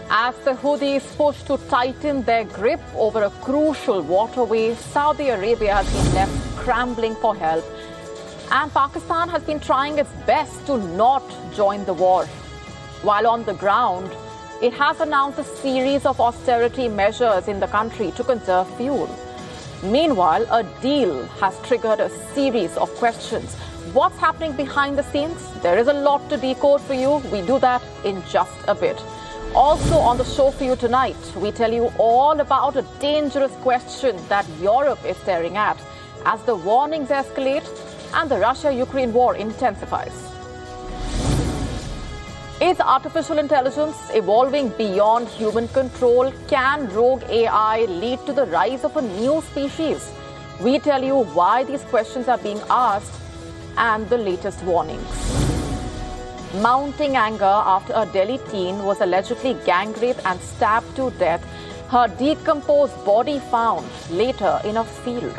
As the Houthis push to tighten their grip over a crucial waterway, Saudi Arabia has been left scrambling for help, and Pakistan has been trying its best to not join the war. While on the ground, it has announced a series of austerity measures in the country to conserve fuel. Meanwhile, a deal has triggered a series of questions. What's happening behind the scenes? There is a lot to decode for you. We do that in just a bit. Also on the show for you tonight, we tell you all about a dangerous question that Europe is staring at as the warnings escalate and the Russia-Ukraine war intensifies. Is artificial intelligence evolving beyond human control? Can rogue AI lead to the rise of a new species? We tell you why these questions are being asked and the latest warnings. Mounting anger after a Delhi teen was allegedly gang raped and stabbed to death. Her decomposed body found later in a field.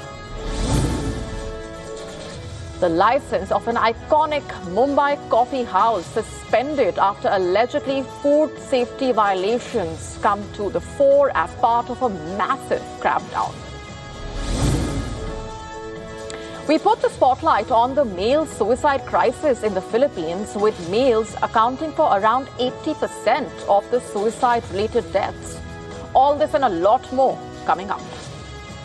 The license of an iconic Mumbai coffee house suspended after allegedly food safety violations come to the fore as part of a massive crackdown. We put the spotlight on the male suicide crisis in the Philippines, with males accounting for around 80% of the suicide-related deaths. All this and a lot more coming up.